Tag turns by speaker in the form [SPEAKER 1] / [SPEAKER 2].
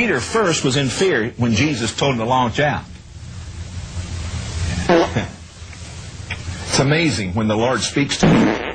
[SPEAKER 1] Peter first was in fear when Jesus told him to launch out. It's amazing when the Lord speaks to you.